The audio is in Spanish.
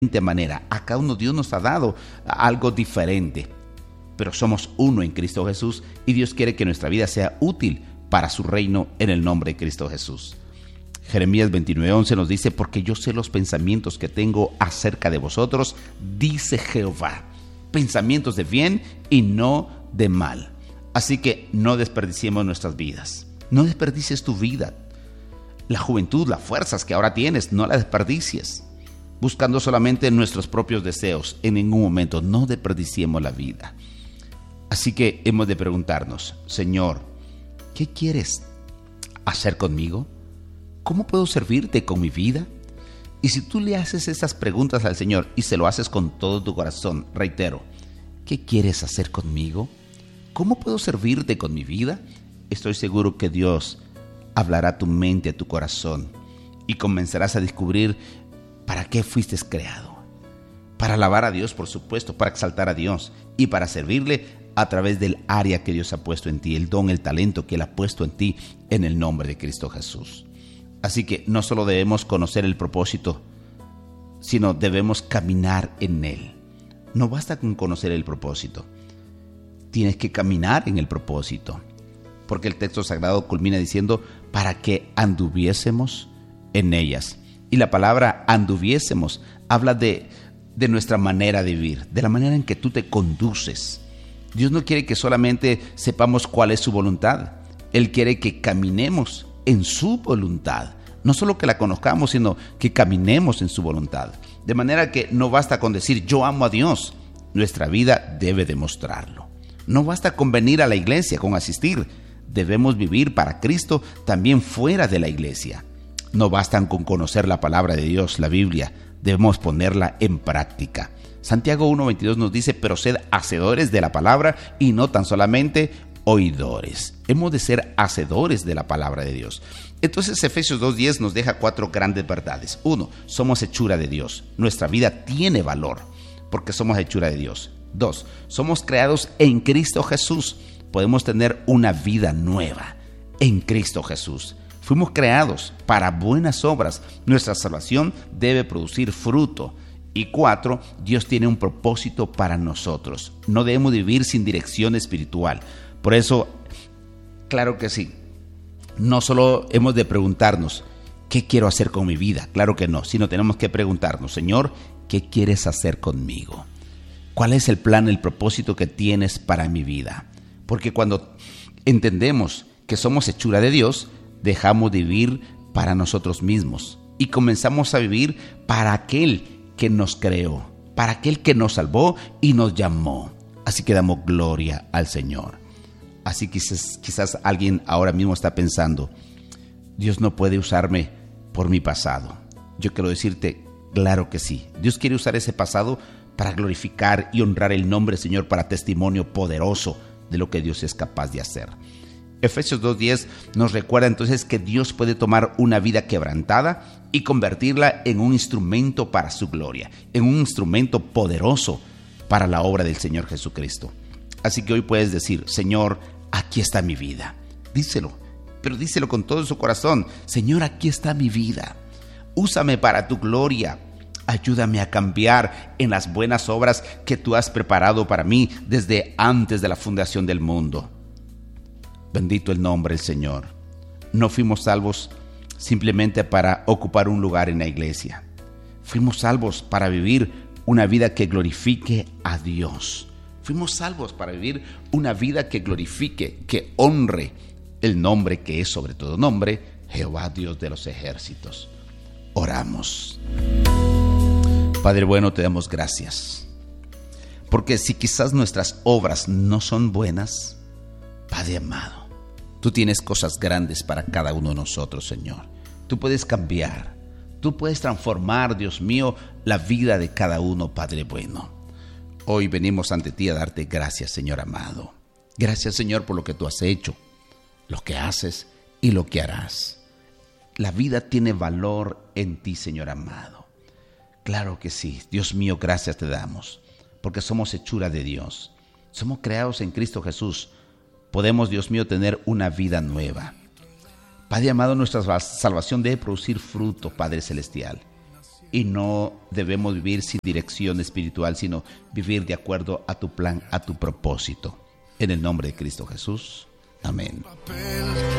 manera. A cada uno Dios nos ha dado algo diferente, pero somos uno en Cristo Jesús y Dios quiere que nuestra vida sea útil para su reino en el nombre de Cristo Jesús. Jeremías 29:11 nos dice: porque yo sé los pensamientos que tengo acerca de vosotros, dice Jehová, pensamientos de bien y no de mal. Así que no desperdiciemos nuestras vidas, no desperdicies tu vida. La juventud, las fuerzas que ahora tienes, no las desperdicies buscando solamente nuestros propios deseos. En ningún momento, no desperdiciemos la vida. Así que hemos de preguntarnos: Señor, ¿qué quieres hacer conmigo? ¿Cómo puedo servirte con mi vida? Y si tú le haces esas preguntas al Señor y se lo haces con todo tu corazón, reitero, ¿qué quieres hacer conmigo? ¿Cómo puedo servirte con mi vida? Estoy seguro que Dios hablará a tu mente, a tu corazón, y comenzarás a descubrir para qué fuiste creado. Para alabar a Dios, por supuesto, para exaltar a Dios y para servirle a través del área que Dios ha puesto en ti, el don, el talento que Él ha puesto en ti, en el nombre de Cristo Jesús. Así que no solo debemos conocer el propósito, sino debemos caminar en Él. No basta con conocer el propósito, tienes que caminar en el propósito, porque el texto sagrado culmina diciendo: para que anduviésemos en ellas. Y la palabra anduviésemos habla de nuestra manera de vivir, de la manera en que tú te conduces. Dios no quiere que solamente sepamos cuál es su voluntad, Él quiere que caminemos en su voluntad. No solo que la conozcamos, sino que caminemos en su voluntad. De manera que no basta con decir yo amo a Dios, nuestra vida debe demostrarlo. No basta con venir a la iglesia, con asistir. Debemos vivir para Cristo también fuera de la iglesia. No bastan con conocer la palabra de Dios, la Biblia, debemos ponerla en práctica. Santiago 1:22 nos dice: pero sed hacedores de la palabra y no tan solamente oidores. Hemos de ser hacedores de la palabra de Dios. Entonces Efesios 2:10 nos deja 4 grandes verdades. 1. Somos hechura de Dios. Nuestra vida tiene valor porque somos hechura de Dios. 2. Somos creados en Cristo Jesús. Podemos tener una vida nueva en Cristo Jesús. Fuimos creados para buenas obras. Nuestra salvación debe producir fruto. Y 4, Dios tiene un propósito para nosotros. No debemos vivir sin dirección espiritual. Por eso, claro que sí, no solo hemos de preguntarnos ¿qué quiero hacer con mi vida? Claro que no, sino tenemos que preguntarnos: Señor, ¿qué quieres hacer conmigo? ¿Cuál es el plan, el propósito que tienes para mi vida? Porque cuando entendemos que somos hechura de Dios, dejamos de vivir para nosotros mismos y comenzamos a vivir para aquel que nos creó, para aquel que nos salvó y nos llamó. Así que damos gloria al Señor. Así que quizás alguien ahora mismo está pensando: Dios no puede usarme por mi pasado. Yo quiero decirte, claro que sí. Dios quiere usar ese pasado para glorificar y honrar el nombre del Señor, para testimonio poderoso de lo que Dios es capaz de hacer. Efesios 2:10 nos recuerda entonces que Dios puede tomar una vida quebrantada y convertirla en un instrumento para su gloria, en un instrumento poderoso para la obra del Señor Jesucristo. Así que hoy puedes decir: Señor, aquí está mi vida. Díselo, pero díselo con todo su corazón: Señor, aquí está mi vida. Úsame para tu gloria. Ayúdame a cambiar en las buenas obras que tú has preparado para mí desde antes de la fundación del mundo. Bendito el nombre del Señor. No fuimos salvos simplemente para ocupar un lugar en la iglesia. Fuimos salvos para vivir una vida que glorifique a Dios. Fuimos salvos para vivir una vida que glorifique, que honre el nombre que es sobre todo nombre, Jehová Dios de los ejércitos. Oramos. Padre bueno, te damos gracias, porque si quizás nuestras obras no son buenas, Padre amado, tú tienes cosas grandes para cada uno de nosotros, Señor. Tú puedes cambiar, tú puedes transformar, Dios mío, la vida de cada uno, Padre bueno. Hoy venimos ante ti a darte gracias, Señor amado. Gracias, Señor, por lo que tú has hecho, lo que haces y lo que harás. La vida tiene valor en ti, Señor amado. Claro que sí. Dios mío, gracias te damos, porque somos hechura de Dios. Somos creados en Cristo Jesús. Podemos, Dios mío, tener una vida nueva. Padre amado, nuestra salvación debe producir fruto, Padre celestial. y no debemos vivir sin dirección espiritual, sino vivir de acuerdo a tu plan, a tu propósito. En el nombre de Cristo Jesús. Amén.